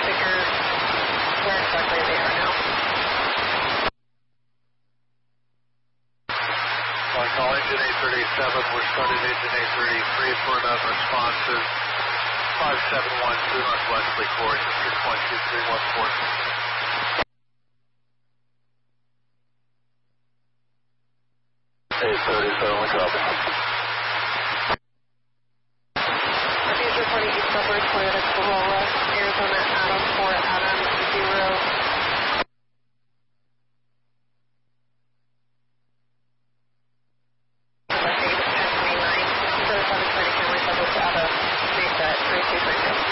figure where exactly they are now. On call engine 837, we're starting engine 833 for the responses 5712 northwesterly course, 612-314. 837, copy. Refuge reporting East Suburbs, Toyota Corolla, Arizona Adam 4 Adam 0